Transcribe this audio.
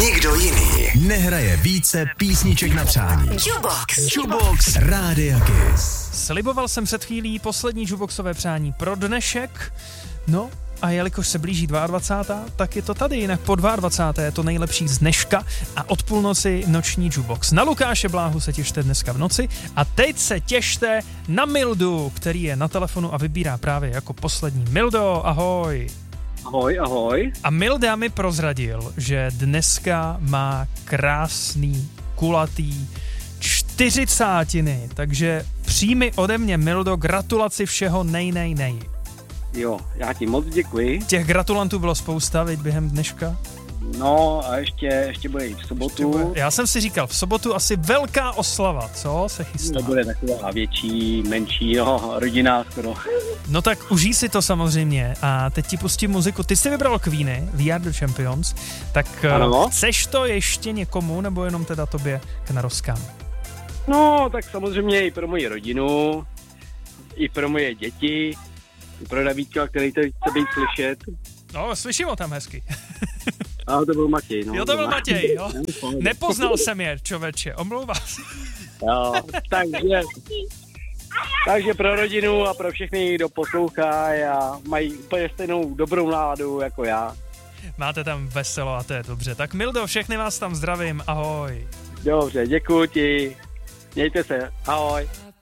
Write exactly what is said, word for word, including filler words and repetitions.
nikdo jiný nehraje více písniček na přání. Jukebox. Jukebox Rádia Kiss. Sliboval jsem před chvílí poslední jukeboxové přání pro dnešek. No a jelikož se blíží dvacátá druhá tak je to tady, jinak po dvacáté druhé je to nejlepší z dneška a od půlnoci noční jukebox. Na Lukáše Bláhu se těšte dneska v noci a teď se těšte na Mildu, který je na telefonu a vybírá právě jako poslední. Mildo, ahoj. Ahoj, ahoj. A Milda mi prozradil, že dneska má krásný, kulatý čtyřicátiny, takže přijmi ode mě, Mildo, gratulaci všeho nej, nej, nej. Jo, já ti moc děkuji. Těch gratulantů bylo spousta, viď, během dneška? No a ještě, ještě bude i v sobotu. Bude. Já jsem si říkal, v sobotu asi velká oslava, co se chystá? To bude taková větší, menší, no, rodinná skoro. No tak užij si to samozřejmě a teď ti pustím muziku. Ty jsi vybral Queeny, We Are The Champions, tak ano. Chceš to ještě někomu, nebo jenom teda tobě k narozkám? No, tak samozřejmě i pro moji rodinu, i pro moje děti, i pro Davídka, který to chce být slyšet. No, slyším ho tam hezky. A to byl Matěj, no. Jo, to byl Matěj, jo. Nepoznal jsem je, čověče, omlouvám se. Jo, takže, takže pro rodinu a pro všechny, kdo poslouchá a mají úplně stejnou dobrou náladu jako já. Máte tam veselo a to je dobře. Tak Mildo, všechny vás tam zdravím, ahoj. Dobře, děkuji ti. Mějte se, ahoj.